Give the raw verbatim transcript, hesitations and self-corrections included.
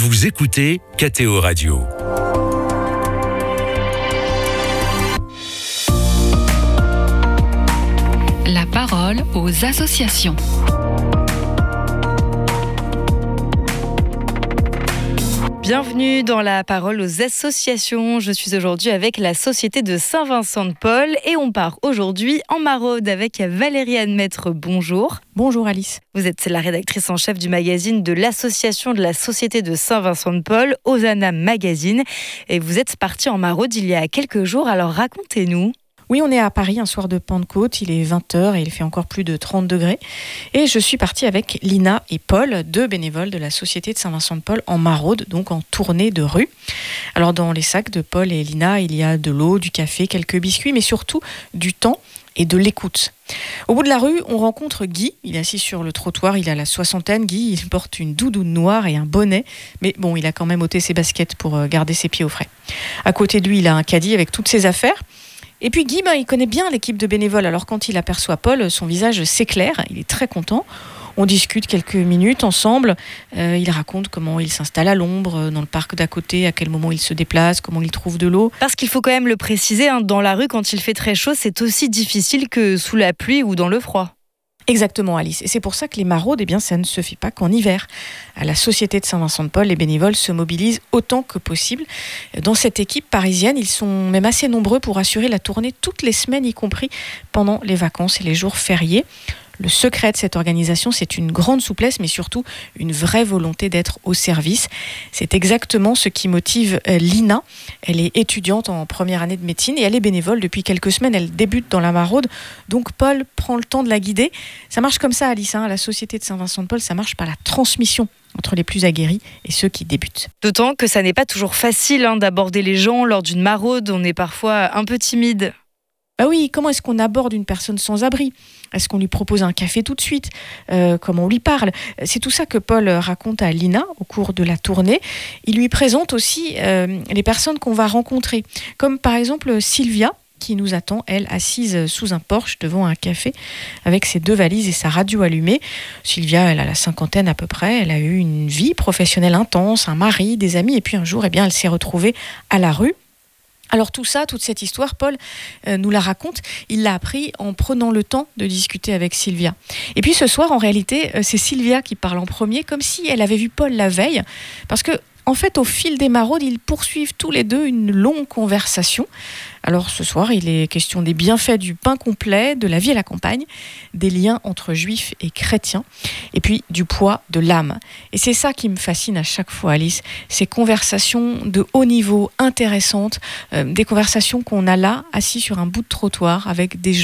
Vous écoutez K T O Radio. La parole aux associations. Bienvenue dans la parole aux associations. Je suis aujourd'hui avec la Société de Saint-Vincent-de-Paul et on part aujourd'hui en maraude avec Valérie Admettre. Bonjour. Bonjour Alice. Vous êtes la rédactrice en chef du magazine de l'association de la Société de Saint-Vincent-de-Paul, Hosanna Magazine. Et vous êtes partie en maraude il y a quelques jours, alors racontez-nous. Oui, on est à Paris un soir de Pentecôte, il est vingt heures et il fait encore plus de trente degrés. Et je suis partie avec Lina et Paul, deux bénévoles de la Société de Saint-Vincent-de-Paul en maraude, donc en tournée de rue. Alors dans les sacs de Paul et Lina, il y a de l'eau, du café, quelques biscuits, mais surtout du temps et de l'écoute. Au bout de la rue, on rencontre Guy. Il est assis sur le trottoir, il a la soixantaine. Guy, il porte une doudoune noire et un bonnet. Mais bon, il a quand même ôté ses baskets pour garder ses pieds au frais. À côté de lui, il a un caddie avec toutes ses affaires. Et puis Guy, ben, il connaît bien l'équipe de bénévoles. Alors quand il aperçoit Paul, son visage s'éclaire. Il est très content. On discute quelques minutes ensemble. Euh, il raconte comment il s'installe à l'ombre, dans le parc d'à côté, à quel moment il se déplace, comment il trouve de l'eau. Parce qu'il faut quand même le préciser, hein, dans la rue, quand il fait très chaud, c'est aussi difficile que sous la pluie ou dans le froid. Exactement Alice, et c'est pour ça que les maraudes, eh bien, ça ne se fait pas qu'en hiver. À la Société de Saint-Vincent-de-Paul, les bénévoles se mobilisent autant que possible. Dans cette équipe parisienne, ils sont même assez nombreux pour assurer la tournée toutes les semaines, y compris pendant les vacances et les jours fériés. Le secret de cette organisation, c'est une grande souplesse, mais surtout une vraie volonté d'être au service. C'est exactement ce qui motive Lina. Elle est étudiante en première année de médecine et elle est bénévole depuis quelques semaines. Elle débute dans la maraude, donc Paul prend le temps de la guider. Ça marche comme ça, Alice, hein, à la Société de Saint-Vincent-de-Paul, ça marche par la transmission entre les plus aguerris et ceux qui débutent. D'autant que ça n'est pas toujours facile hein, d'aborder les gens lors d'une maraude. On est parfois un peu timide. Bah oui, comment est-ce qu'on aborde une personne sans abri ? Est-ce qu'on lui propose un café tout de suite ? euh, Comment on lui parle ? C'est tout ça que Paul raconte à Lina au cours de la tournée. Il lui présente aussi euh, les personnes qu'on va rencontrer, comme par exemple Sylvia, qui nous attend, elle, assise sous un porche devant un café avec ses deux valises et sa radio allumée. Sylvia, elle a la cinquantaine à peu près, elle a eu une vie professionnelle intense, un mari, des amis, et puis un jour, eh bien, elle s'est retrouvée à la rue. Alors tout ça, toute cette histoire, Paul euh, nous la raconte, il l'a appris en prenant le temps de discuter avec Sylvia. Et puis ce soir, en réalité, euh, c'est Sylvia qui parle en premier, comme si elle avait vu Paul la veille, parce que en fait, au fil des maraudes, ils poursuivent tous les deux une longue conversation. Alors ce soir, il est question des bienfaits du pain complet, de la vie à la campagne, des liens entre juifs et chrétiens, et puis du poids de l'âme. Et c'est ça qui me fascine à chaque fois, Alice, ces conversations de haut niveau, intéressantes, euh, des conversations qu'on a là, assis sur un bout de trottoir, avec des